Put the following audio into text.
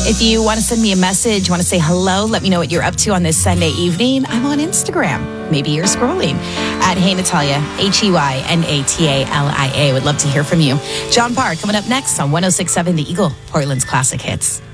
If you want to send me a message, want to say hello, let me know what you're up to on this Sunday evening. I'm on Instagram. Maybe you're scrolling at Hey Natalia, HeyNatalia. Would love to hear from you. John Parr coming up next on 106.7 The Eagle, Portland's Classic Hits.